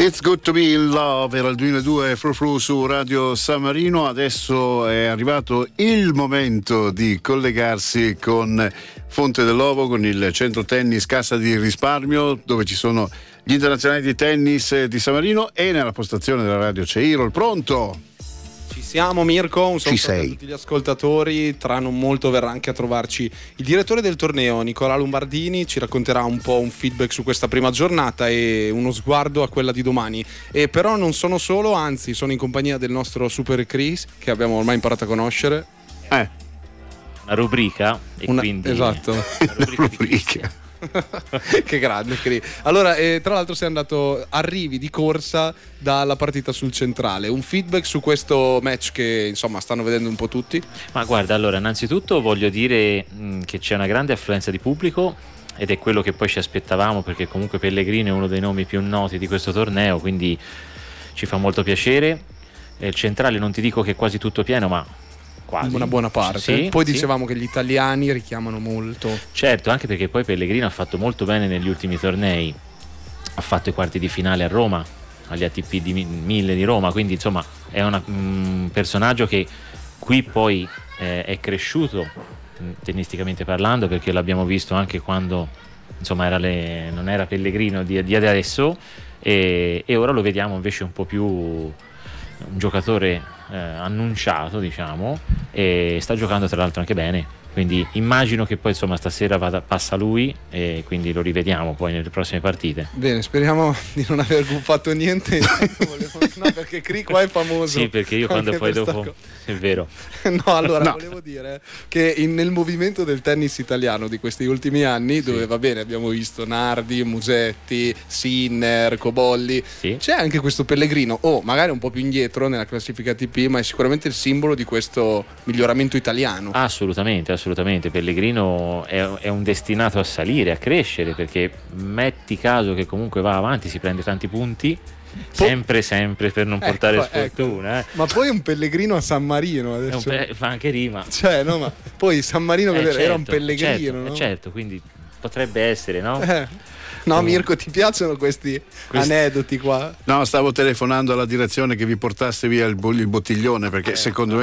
It's Good to Be in Love era il 2002 Fru su Radio San Marino. Adesso è arrivato il momento di collegarsi con Fonte dell'Ovo, con il centro tennis Cassa di Risparmio, dove ci sono gli internazionali di tennis di San Marino, e nella postazione della radio c'è Irol. Pronto? Ci siamo, Mirko, un saluto a sei. tutti gli ascoltatori. Tra non molto verrà anche a trovarci il direttore del torneo, Nicola Lombardini, ci racconterà un po' un feedback su questa prima giornata e uno sguardo a quella di domani. E però non sono solo, anzi sono in compagnia del nostro Super Chris, che abbiamo ormai imparato a conoscere. Una rubrica e quindi esatto. una rubrica. Che grande, Chris. Allora, tra l'altro sei andato, arrivi di corsa dalla partita sul centrale. Un feedback su questo match che insomma stanno vedendo un po' tutti? Ma guarda, allora innanzitutto voglio dire che c'è una grande affluenza di pubblico, ed è quello che poi ci aspettavamo, perché comunque Pellegrino è uno dei nomi più noti di questo torneo, quindi ci fa molto piacere. Il centrale non ti dico che è quasi tutto pieno, ma quasi. Una buona parte. Sì, poi sì. Dicevamo che gli italiani richiamano molto. Certo, anche perché poi Pellegrino ha fatto molto bene negli ultimi tornei, ha fatto i quarti di finale a Roma, agli ATP di 1000 di Roma, quindi insomma è un personaggio che qui poi è cresciuto tennisticamente parlando, perché l'abbiamo visto anche quando insomma non era Pellegrino di adesso, e ora lo vediamo invece un po' più un giocatore annunciato, diciamo, e sta giocando tra l'altro anche bene, quindi immagino che poi insomma stasera passa lui, e quindi lo rivediamo poi nelle prossime partite. Bene, speriamo di non aver fatto niente. No, perché Cri qua è famoso. Sì, perché io quando poi dopo è vero. No, allora volevo dire che nel movimento del tennis italiano di questi ultimi anni, dove va bene, abbiamo visto Nardi, Musetti, Sinner, Cobolli, c'è anche questo Pellegrino, magari un po' più indietro nella classifica ATP, ma è sicuramente il simbolo di questo miglioramento italiano. Assolutamente. Pellegrino è un destinato a salire, a crescere, perché metti caso che comunque va avanti, si prende tanti punti, sempre per non portare sfortuna. Ma poi un Pellegrino a San Marino adesso. Fa anche rima. Cioè, no, ma poi San Marino era un Pellegrino, certo, no? Certo, quindi potrebbe essere, no? No, Mirko, ti piacciono questi aneddoti qua? No, stavo telefonando alla direzione che vi portasse via il bottiglione, perché secondo me